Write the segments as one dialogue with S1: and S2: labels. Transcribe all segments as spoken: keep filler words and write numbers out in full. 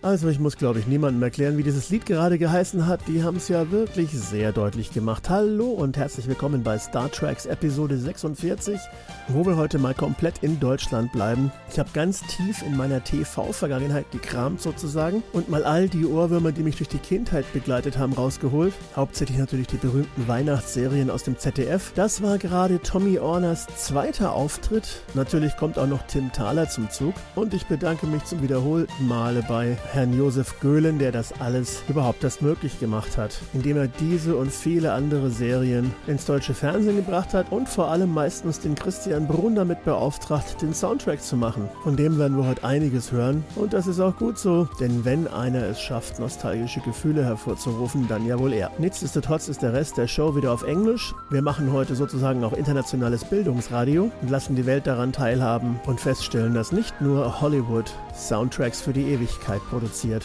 S1: Also ich muss, glaube ich, niemandem erklären, wie dieses Lied gerade geheißen hat. Die haben es ja wirklich sehr deutlich gemacht. Hallo und herzlich willkommen bei Star Treks Episode sechsundvierzig, wo wir heute mal komplett in Deutschland bleiben. Ich habe ganz tief in meiner T V-Vergangenheit gekramt sozusagen und mal all die Ohrwürmer, die mich durch die Kindheit begleitet haben, rausgeholt. Hauptsächlich natürlich die berühmten Weihnachtsserien aus dem Z D F. Das war gerade Tommy Orners zweiter Auftritt. Natürlich kommt auch noch Tim Thaler zum Zug. Und ich bedanke mich zum wiederholten Male bei Herrn Josef Göhlen, der das alles überhaupt erst möglich gemacht hat, indem er diese und viele andere Serien ins deutsche Fernsehen gebracht hat und vor allem meistens den Christian Brun damit beauftragt, den Soundtrack zu machen. Von dem werden wir heute einiges hören und das ist auch gut so, denn wenn einer es schafft, nostalgische Gefühle hervorzurufen, dann ja wohl er. Nichtsdestotrotz ist der Rest der Show wieder auf Englisch. Wir machen heute sozusagen auch internationales Bildungsradio und lassen die Welt daran teilhaben und feststellen, dass nicht nur Hollywood Soundtracks für die Ewigkeit produziert.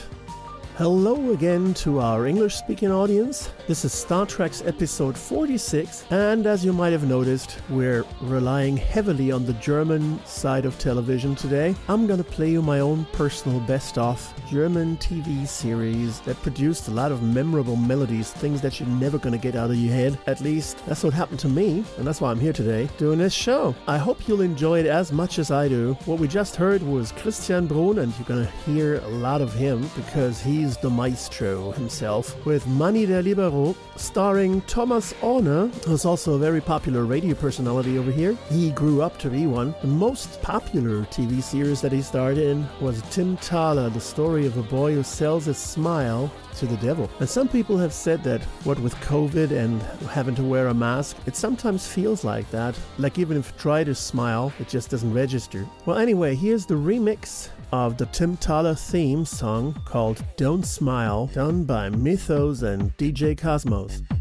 S1: Hello again to our English-speaking audience. This is Star Trek's episode forty-six, and as you might have noticed, we're relying heavily on the German side of television today. I'm gonna play you my own personal best-of German T V series that produced a lot of memorable melodies, things that you're never gonna get out of your head. At least, that's what happened to me, and that's why I'm here today, doing this show. I hope you'll enjoy it as much as I do. What we just heard was Christian Brun, and you're gonna hear a lot of him, because he's the maestro himself, with Manny del Libero, starring Thomas Orner, who's also a very popular radio personality over here. He grew up to be one. The most popular T V series that he starred in was Tim Thaler, the story of a boy who sells his smile to the devil. And some people have said that what with COVID and having to wear a mask, it sometimes feels like that. Like even if you try to smile, it just doesn't register. Well, anyway, here's the remix of the Tim Thaler theme song called Don't Smile, done by Mythos and D J Cosmos.